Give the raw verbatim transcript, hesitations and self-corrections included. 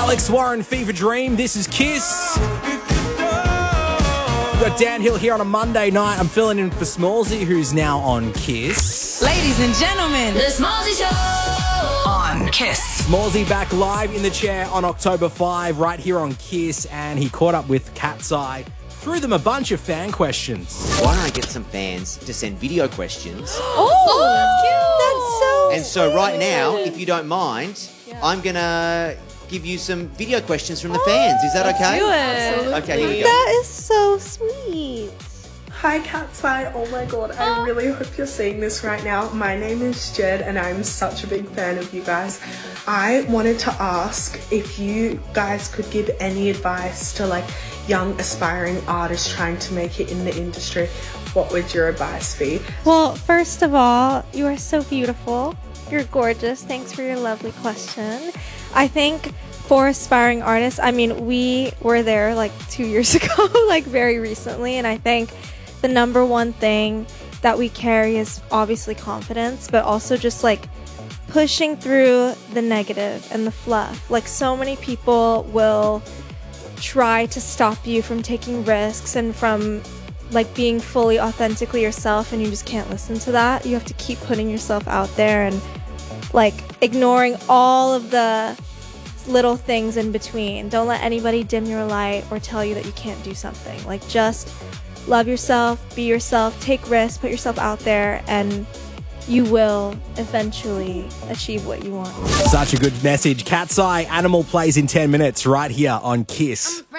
Alex Warren, Fever Dream. This is Kiss. We've got Dan Hill here on a Monday night. I'm filling in for Smallsy, who's now on Kiss. Ladies and gentlemen, the Smallsy Show on Kiss. Smallsy back live in the chair on October fifth, right here on Kiss, and he caught up with Cat's Eye. Threw them a bunch of fan questions. Why don't I get some fans to send video questions? Oh, and so right now, if you don't mind, yeah. I'm going to give you some video questions from the fans. Is that okay? Do it. Okay, here we go. That is so sweet. Hi Cat's Eye, oh my god, I really hope you're seeing this right now. My name is Jed and I'm such a big fan of you guys. I wanted to ask if you guys could give any advice to like young aspiring artists trying to make it in the industry. What would your advice be? Well, first of all, you are so beautiful. You're gorgeous. Thanks for your lovely question. I think for aspiring artists, I mean, we were there like two years ago, like very recently, and I think the number one thing that we carry is obviously confidence, but also just like pushing through the negative and the fluff. Like so many people will try to stop you from taking risks and from like being fully authentically yourself, and you just can't listen to that. You have to keep putting yourself out there and like ignoring all of the little things in between. Don't let anybody dim your light or tell you that you can't do something. Like just love yourself, be yourself, take risks, put yourself out there, and you will eventually achieve what you want. Such a good message. Cat's Eye, Animal plays in ten minutes right here on Kiss.